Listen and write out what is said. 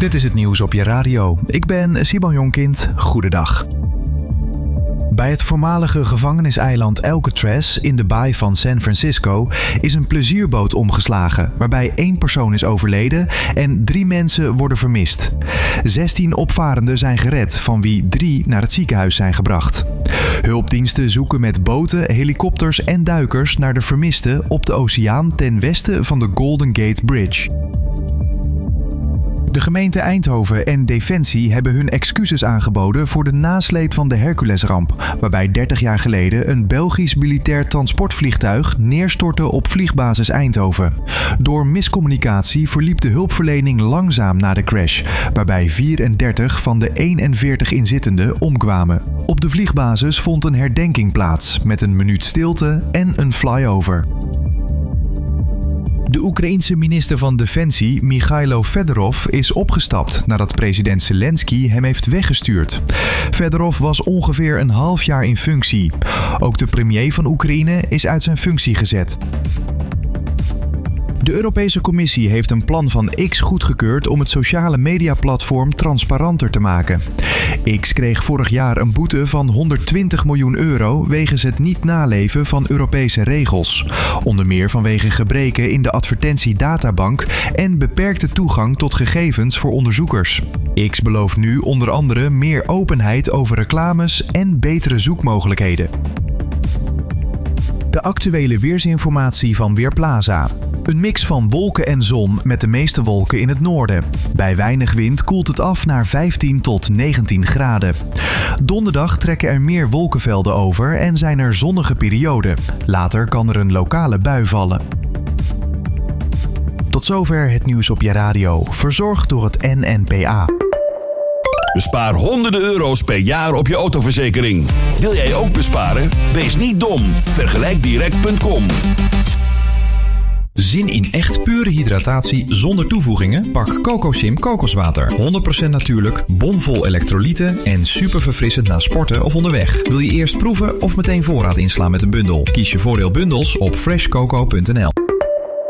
Dit is het nieuws op je radio. Ik ben Simon Jonkind. Goedendag. Bij het voormalige gevangeniseiland Alcatraz in de baai van San Francisco is een plezierboot omgeslagen, waarbij 1 persoon is overleden en 3 mensen worden vermist. 16 opvarenden zijn gered, van wie 3 naar het ziekenhuis zijn gebracht. Hulpdiensten zoeken met boten, helikopters en duikers naar de vermisten op de oceaan ten westen van de Golden Gate Bridge. De gemeente Eindhoven en Defensie hebben hun excuses aangeboden voor de nasleep van de Herculesramp, waarbij 30 jaar geleden een Belgisch militair transportvliegtuig neerstortte op vliegbasis Eindhoven. Door miscommunicatie verliep de hulpverlening langzaam na de crash, waarbij 34 van de 41 inzittenden omkwamen. Op de vliegbasis vond een herdenking plaats met een minuut stilte en een flyover. De Oekraïense minister van Defensie, Michailo Fedorov, is opgestapt nadat president Zelensky hem heeft weggestuurd. Fedorov was ongeveer een half jaar in functie. Ook de premier van Oekraïne is uit zijn functie gezet. De Europese Commissie heeft een plan van X goedgekeurd om het sociale mediaplatform transparanter te maken. X kreeg vorig jaar een boete van 120 miljoen euro wegens het niet naleven van Europese regels. Onder meer vanwege gebreken in de advertentiedatabank en beperkte toegang tot gegevens voor onderzoekers. X belooft nu onder andere meer openheid over reclames en betere zoekmogelijkheden. De actuele weersinformatie van Weerplaza. Een mix van wolken en zon met de meeste wolken in het noorden. Bij weinig wind koelt het af naar 15 tot 19 graden. Donderdag trekken er meer wolkenvelden over en zijn er zonnige perioden. Later kan er een lokale bui vallen. Tot zover het nieuws op je radio, verzorgd door het NNPA. Bespaar honderden euro's per jaar op je autoverzekering. Wil jij ook besparen? Wees niet dom. Vergelijkdirect.com. Zin in echt pure hydratatie zonder toevoegingen? Pak CocoSim kokoswater. 100% natuurlijk, bomvol elektrolyten en super verfrissend na sporten of onderweg. Wil je eerst proeven of meteen voorraad inslaan met een bundel? Kies je voordeel bundels op freshcoco.nl.